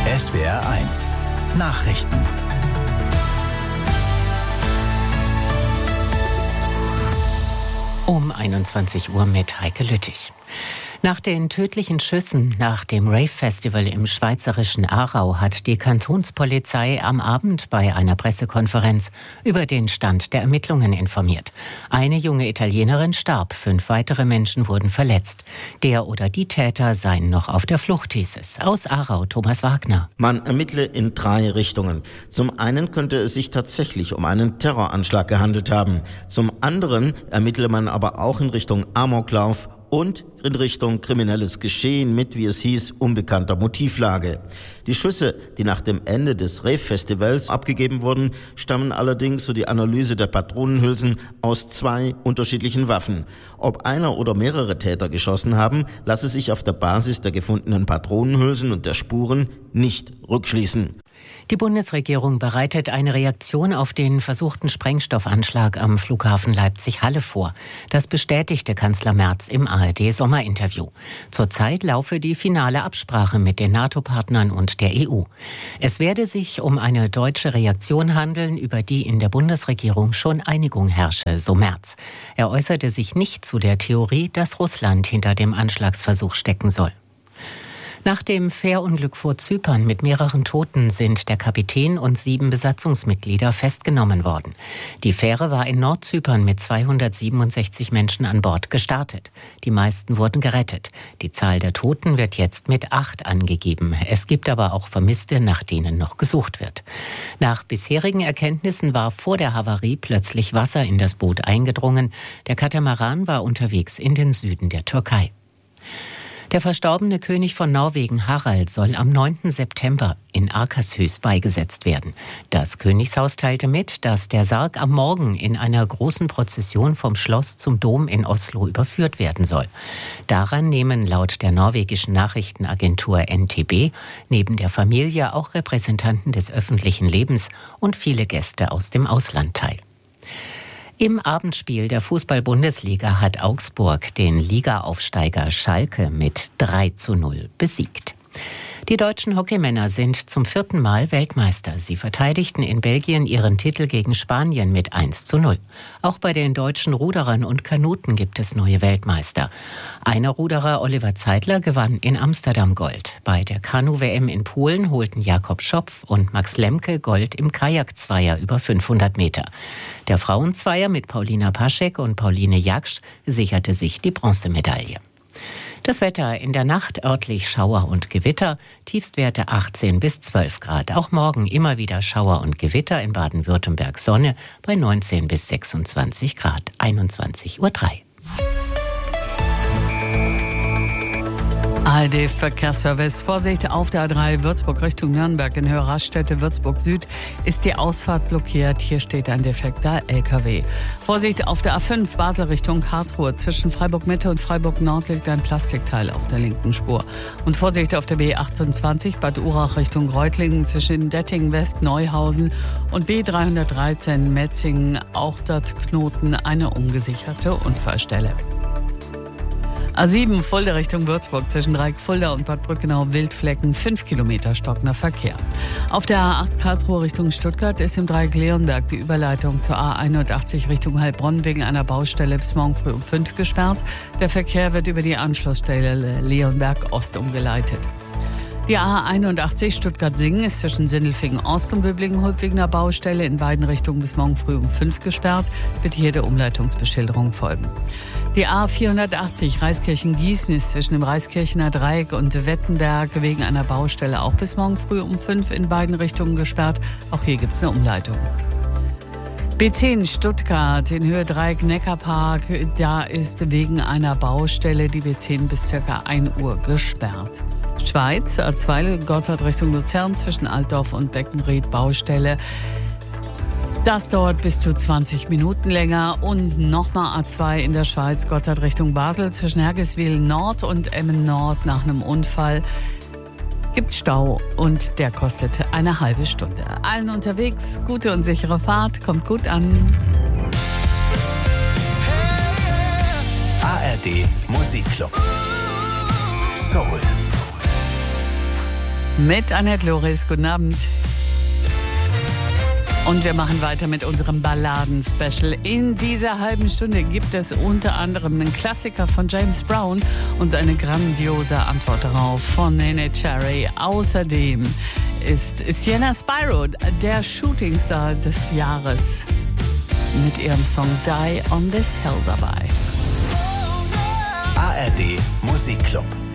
SWR1 Nachrichten. Um 21 Uhr mit Heike Lüttich. Nach den tödlichen Schüssen nach dem Rave-Festival im schweizerischen Aarau hat die Kantonspolizei am Abend bei einer Pressekonferenz über den Stand der Ermittlungen informiert. Eine junge Italienerin starb, 5 weitere Menschen wurden verletzt. Der oder die Täter seien noch auf der Flucht, hieß es. Aus Aarau, Thomas Wagner. Man ermittle in 3 Richtungen. Zum einen könnte es sich tatsächlich um einen Terroranschlag gehandelt haben. Zum anderen ermittle man aber auch in Richtung Amoklauf und in Richtung kriminelles Geschehen mit, wie es hieß, unbekannter Motivlage. Die Schüsse, die nach dem Ende des Rave-Festivals abgegeben wurden, stammen allerdings, so die Analyse der Patronenhülsen, aus 2 unterschiedlichen Waffen. Ob einer oder mehrere Täter geschossen haben, lasse sich auf der Basis der gefundenen Patronenhülsen und der Spuren nicht rückschließen. Die Bundesregierung bereitet eine Reaktion auf den versuchten Sprengstoffanschlag am Flughafen Leipzig-Halle vor. Das bestätigte Kanzler Merz im ARD-Sommerinterview. Zurzeit laufe die finale Absprache mit den NATO-Partnern und der EU. Es werde sich um eine deutsche Reaktion handeln, über die in der Bundesregierung schon Einigung herrsche, so Merz. Er äußerte sich nicht zu der Theorie, dass Russland hinter dem Anschlagsversuch stecken soll. Nach dem Fährunglück vor Zypern mit mehreren Toten sind der Kapitän und 7 Besatzungsmitglieder festgenommen worden. Die Fähre war in Nordzypern mit 267 Menschen an Bord gestartet. Die meisten wurden gerettet. Die Zahl der Toten wird jetzt mit 8 angegeben. Es gibt aber auch Vermisste, nach denen noch gesucht wird. Nach bisherigen Erkenntnissen war vor der Havarie plötzlich Wasser in das Boot eingedrungen. Der Katamaran war unterwegs in den Süden der Türkei. Der verstorbene König von Norwegen, Harald, soll am 9. September in Akershus beigesetzt werden. Das Königshaus teilte mit, dass der Sarg am Morgen in einer großen Prozession vom Schloss zum Dom in Oslo überführt werden soll. Daran nehmen laut der norwegischen Nachrichtenagentur NTB neben der Familie auch Repräsentanten des öffentlichen Lebens und viele Gäste aus dem Ausland teil. Im Abendspiel der Fußball-Bundesliga hat Augsburg den Ligaaufsteiger Schalke mit 3:0 besiegt. Die deutschen Hockeymänner sind zum 4. Mal Weltmeister. Sie verteidigten in Belgien ihren Titel gegen Spanien mit 1:0. Auch bei den deutschen Ruderern und Kanuten gibt es neue Weltmeister. Einer Ruderer, Oliver Zeidler, gewann in Amsterdam Gold. Bei der Kanu-WM in Polen holten Jakob Schopf und Max Lemke Gold im Kajakzweier über 500 Meter. Der Frauenzweier mit Paulina Paschek und Pauline Jaksch sicherte sich die Bronzemedaille. Das Wetter: in der Nacht örtlich Schauer und Gewitter, Tiefstwerte 18 bis 12 Grad. Auch morgen immer wieder Schauer und Gewitter, in Baden-Württemberg Sonne bei 19 bis 26 Grad, 21:03 Uhr. ARD-Verkehrsservice. Vorsicht auf der A3 Würzburg Richtung Nürnberg in Höhe Raststätte Würzburg Süd ist die Ausfahrt blockiert. Hier steht ein defekter LKW. Vorsicht auf der A5 Basel Richtung Karlsruhe. Zwischen Freiburg Mitte und Freiburg Nord liegt ein Plastikteil auf der linken Spur. Und Vorsicht auf der B28 Bad Urach Richtung Reutlingen zwischen Dettingen West Neuhausen und B313 Metzingen. Auch dort Knoten eine ungesicherte Unfallstelle. A7 Fulda Richtung Würzburg zwischen Dreieck-Fulda und Bad Brückenau Wildflecken 5 Kilometer stockender Verkehr. Auf der A8 Karlsruhe Richtung Stuttgart ist im Dreieck Leonberg die Überleitung zur A81 Richtung Heilbronn wegen einer Baustelle bis morgen früh um 5 gesperrt. Der Verkehr wird über die Anschlussstelle Leonberg Ost umgeleitet. Die A81 Stuttgart-Singen ist zwischen Sindelfingen Ost und Böblingen-Hulb wegen einer Baustelle in beiden Richtungen bis morgen früh um 5 gesperrt. Bitte hier der Umleitungsbeschilderung folgen. Die A480 Reiskirchen-Gießen ist zwischen dem Reiskirchener Dreieck und Wettenberg wegen einer Baustelle auch bis morgen früh um 5 in beiden Richtungen gesperrt. Auch hier gibt es eine Umleitung. B10 Stuttgart in Höhe Dreieck Neckarpark, da ist wegen einer Baustelle die B10 bis ca. 1 Uhr gesperrt. Schweiz, A2 Gotthard Richtung Luzern zwischen Altdorf und Beckenried Baustelle. Das dauert bis zu 20 Minuten länger. Und nochmal A2 in der Schweiz, Gotthard Richtung Basel zwischen Hergiswil Nord und Emmen Nord nach einem Unfall. Gibt Stau und der kostet eine halbe Stunde. Allen unterwegs, gute und sichere Fahrt, kommt gut an. ARD Musikclub. Soul. mit Annette Loris. Guten Abend. Und wir machen weiter mit unserem Balladen-Special. In dieser halben Stunde gibt es unter anderem einen Klassiker von James Brown und eine grandiose Antwort darauf von Neneh Cherry. Außerdem ist Sienna Spyro der Shootingstar des Jahres mit ihrem Song Die on This Hill dabei. ARD Musikclub.